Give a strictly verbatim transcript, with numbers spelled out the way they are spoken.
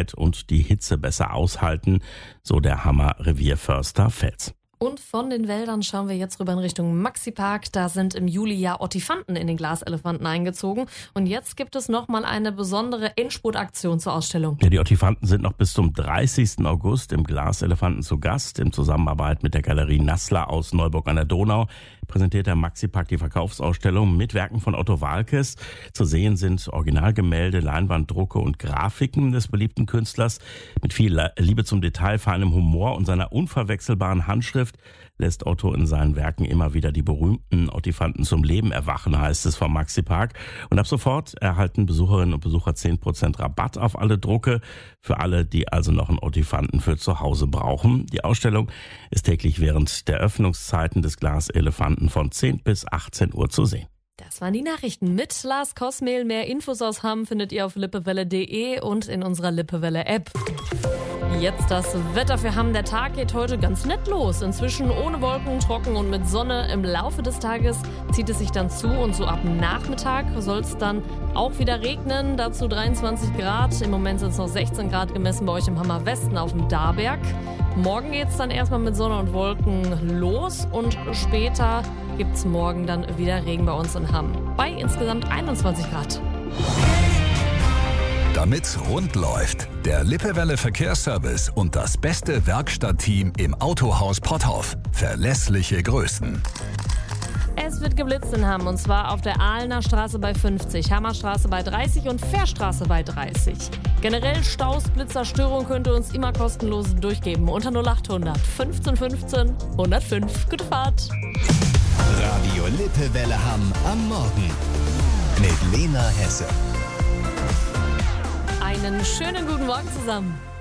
Trockenheit und die Hitze besser aushalten, so der Hammer-Revierförster Fels. Und von den Wäldern schauen wir jetzt rüber in Richtung Maxi-Park. Da sind im Juli ja Ottifanten in den Glaselefanten eingezogen. Und jetzt gibt es nochmal eine besondere Endspurtaktion zur Ausstellung. Ja, die Ottifanten sind noch bis zum dreißigsten August im Glaselefanten zu Gast. In Zusammenarbeit mit der Galerie Nassler aus Neuburg an der Donau präsentiert der Maxi-Park die Verkaufsausstellung mit Werken von Otto Waalkes. Zu sehen sind Originalgemälde, Leinwanddrucke und Grafiken des beliebten Künstlers. Mit viel Liebe zum Detail, feinem Humor und seiner unverwechselbaren Handschrift lässt Otto in seinen Werken immer wieder die berühmten Ottifanten zum Leben erwachen, heißt es vom Maxi-Park. Und ab sofort erhalten Besucherinnen und Besucher zehn Prozent Rabatt auf alle Drucke, für alle, die also noch einen Ottifanten für zu Hause brauchen. Die Ausstellung ist täglich während der Öffnungszeiten des Glaselefanten von zehn bis achtzehn Uhr zu sehen. Das waren die Nachrichten mit Lars Kosmehl. Mehr Infos aus Hamm findet ihr auf lippewelle punkt de und in unserer Lippewelle-App. Jetzt das Wetter für Hamm. Der Tag geht heute ganz nett los. Inzwischen ohne Wolken, trocken und mit Sonne. Im Laufe des Tages zieht es sich dann zu und so ab Nachmittag soll es dann auch wieder regnen. Dazu dreiundzwanzig Grad. Im Moment sind es noch sechzehn Grad gemessen bei euch im Hammer Westen auf dem Darberg. Morgen geht es dann erstmal mit Sonne und Wolken los und später gibt es morgen dann wieder Regen bei uns in Hamm. Bei insgesamt einundzwanzig Grad. Damit's rund läuft, der Lippewelle Verkehrsservice und das beste Werkstattteam im Autohaus Potthoff. Verlässliche Größen. Es wird geblitzt in Hamm und zwar auf der Ahlener Straße bei fünfzig, Hammerstraße bei dreißig und Fährstraße bei dreißig. Generell Staus, Blitzer, Störung könnt ihr uns immer kostenlos durchgeben unter null achthundert fünfzehn fünfzehn hundertfünf. Gute Fahrt! Radio Lippewelle Hamm am Morgen mit Lena Hesse. Einen schönen guten Morgen zusammen.